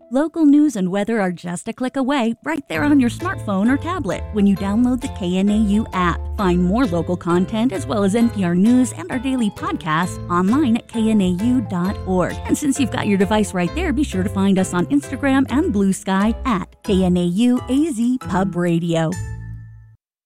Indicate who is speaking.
Speaker 1: Local news and weather are just a click away right there on your smartphone or tablet when you download the KNAU app. Find more local content as well as NPR news and our daily podcasts online at knau.org. And since you've got your device right there, be sure to find us on Instagram and Blue Sky at KNAU AZ Pub Radio.